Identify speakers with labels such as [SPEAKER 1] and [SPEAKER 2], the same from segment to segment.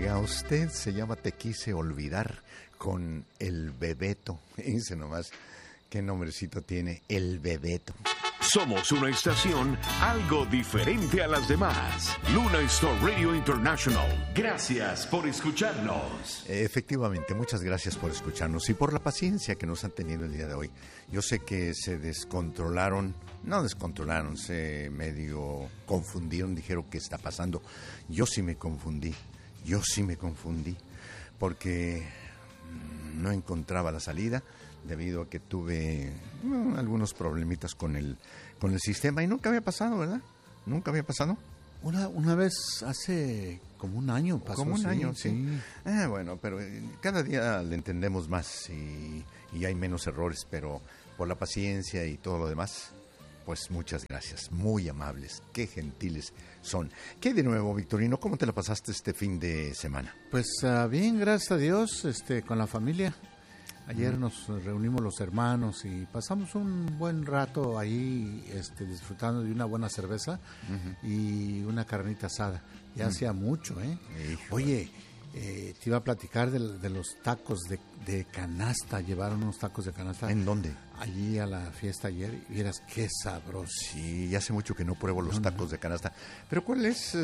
[SPEAKER 1] llegué a usted, se llama Te Quise Olvidar, con El Bebeto. Fíjense nomás qué nombrecito tiene, El Bebeto.
[SPEAKER 2] Somos una estación algo diferente a las demás. Luna Star Radio International. Gracias por escucharnos.
[SPEAKER 1] Efectivamente, muchas gracias por escucharnos y por la paciencia que nos han tenido el día de hoy. Yo sé que se descontrolaron, se medio confundieron, dijeron qué está pasando. Yo sí me confundí, porque no encontraba la salida debido a que tuve algunos problemitas con el sistema y nunca había pasado, ¿verdad? Nunca había pasado.
[SPEAKER 3] Una vez hace como un año pasó.
[SPEAKER 1] Como un año, sí. Bueno, pero cada día le entendemos más y hay menos errores, pero por la paciencia y todo lo demás, pues muchas gracias, muy amables, qué gentiles son. ¿Qué de nuevo, Victorino? ¿Cómo te la pasaste este fin de semana?
[SPEAKER 3] Pues bien, gracias a Dios, con la familia. Ayer nos reunimos los hermanos y pasamos un buen rato ahí disfrutando de una buena cerveza y una carnita asada. Ya hacía mucho, ¿eh? Oye, te iba a platicar de los tacos de canasta. Llevaron unos tacos de canasta.
[SPEAKER 1] ¿En dónde?
[SPEAKER 3] Allí a la fiesta ayer. Y vieras qué sabroso.
[SPEAKER 1] Sí, hace mucho que no pruebo los tacos de canasta. Pero ¿cuál es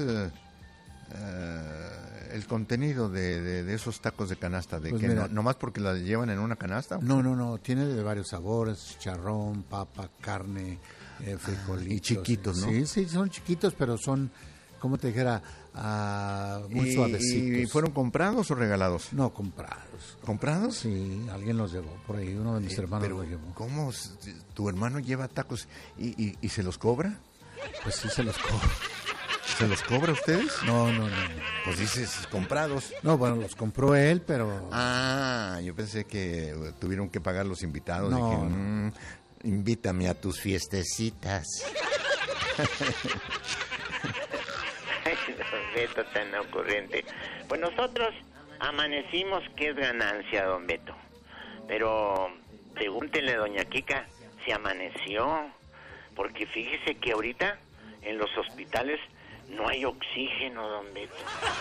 [SPEAKER 1] el contenido de esos tacos de canasta? ¿De pues que nomás porque la llevan en una canasta?
[SPEAKER 3] No, tiene de varios sabores, chicharrón, papa, carne, frijolitos.
[SPEAKER 1] Y chiquitos, ¿no?
[SPEAKER 3] Sí, son chiquitos, pero son, como te dijera, muy suavecitos.
[SPEAKER 1] ¿Y fueron comprados o regalados?
[SPEAKER 3] No, comprados.
[SPEAKER 1] ¿Comprados?
[SPEAKER 3] Sí, alguien los llevó por ahí, uno de mis hermanos los llevó.
[SPEAKER 1] ¿Cómo? ¿Tu hermano lleva tacos y se los cobra?
[SPEAKER 3] Pues sí, se los cobra.
[SPEAKER 1] ¿Se los cobra a ustedes?
[SPEAKER 3] No.
[SPEAKER 1] Pues dices comprados.
[SPEAKER 3] No, bueno, los compró él, pero...
[SPEAKER 1] Yo pensé que tuvieron que pagar los invitados.
[SPEAKER 3] No.
[SPEAKER 1] Dije, invítame a tus fiestecitas.
[SPEAKER 4] Don Beto, tan ocurrente. Pues nosotros amanecimos, que es ganancia, don Beto. Pero pregúntenle a doña Kika si amaneció. Porque fíjese que ahorita en los hospitales no hay oxígeno, don Beto.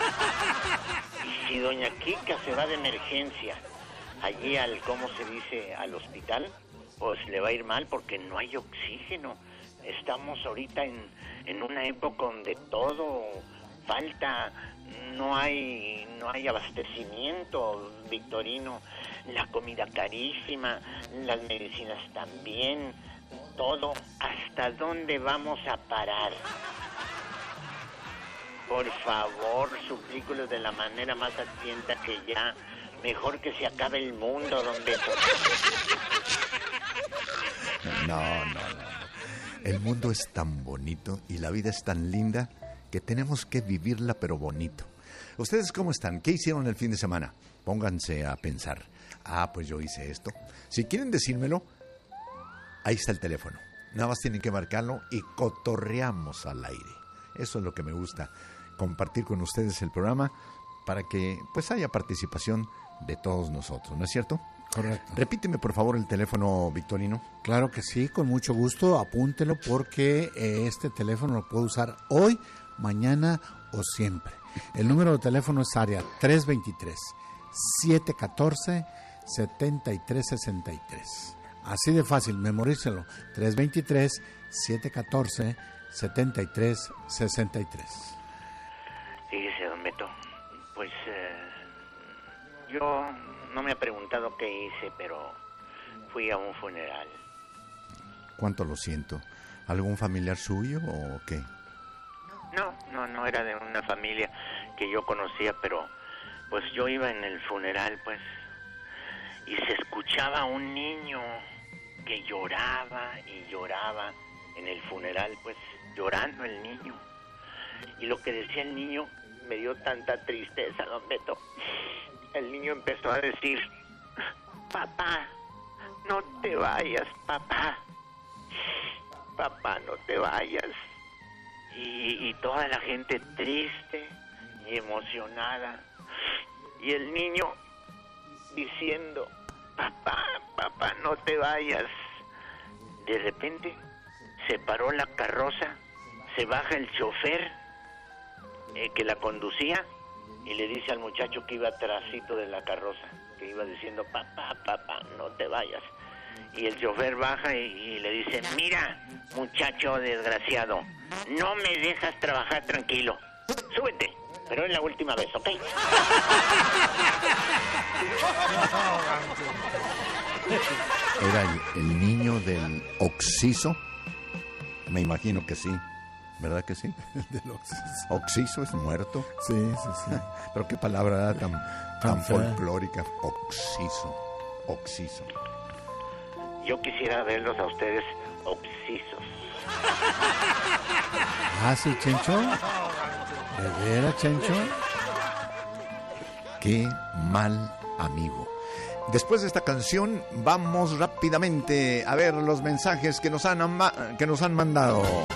[SPEAKER 4] Y si doña Kika se va de emergencia allí ¿cómo se dice? Al hospital, pues le va a ir mal porque no hay oxígeno. Estamos ahorita en una época donde todo falta, no hay abastecimiento, Victorino. La comida carísima, las medicinas también, todo. ¿Hasta dónde vamos a parar? Por favor, suplículo de la manera más atenta que ya. Mejor que se acabe el mundo, don Beto.
[SPEAKER 1] No. El mundo es tan bonito y la vida es tan linda que tenemos que vivirla, pero bonito. ¿Ustedes cómo están? ¿Qué hicieron el fin de semana? Pónganse a pensar. Pues yo hice esto. Si quieren decírmelo, ahí está el teléfono. Nada más tienen que marcarlo y cotorreamos al aire. Eso es lo que me gusta, compartir con ustedes el programa para que pues haya participación de todos nosotros, ¿no es cierto?
[SPEAKER 3] Correcto.
[SPEAKER 1] Repíteme por favor el teléfono, Victorino.
[SPEAKER 3] Claro que sí, con mucho gusto, apúntelo porque este teléfono lo puedo usar hoy, mañana o siempre. El número de teléfono es área 323-714-7363. Así de fácil, memorícelo. 323-714-7363.
[SPEAKER 4] Fíjese, don Beto, pues yo no me ha preguntado qué hice, pero fui a un funeral.
[SPEAKER 1] ¿Cuánto lo siento? ¿Algún familiar suyo o qué?
[SPEAKER 4] No era de una familia que yo conocía, pero pues yo iba en el funeral, pues, y se escuchaba un niño que lloraba y lloraba en el funeral, pues, llorando el niño. Y lo que decía el niño me dio tanta tristeza, don Beto. El niño empezó a decir: papá, no te vayas, papá. Papá, no te vayas. Y toda la gente triste y emocionada. Y el niño diciendo: papá, no te vayas. De repente se paró la carroza, se baja el chofer que la conducía y le dice al muchacho que iba atrásito de la carroza, que iba diciendo, papá, no te vayas. Y el chofer baja y le dice, mira, muchacho desgraciado, no me dejas trabajar tranquilo. Súbete, pero es la última vez, ¿ok?
[SPEAKER 1] ¿Era el niño del Oxiso? Me imagino que sí. ¿Verdad que sí?
[SPEAKER 3] Del Oxiso.
[SPEAKER 1] ¿Oxiso es muerto?
[SPEAKER 3] Sí.
[SPEAKER 1] Pero qué palabra tan
[SPEAKER 3] Tan fea.
[SPEAKER 1] folclórica. Oxiso.
[SPEAKER 4] Yo quisiera verlos a ustedes oxisos.
[SPEAKER 3] Ah, sí, Chencho. ¿De veras, Chencho?
[SPEAKER 1] Qué mal amigo. Después de esta canción, vamos rápidamente a ver los mensajes que nos han mandado.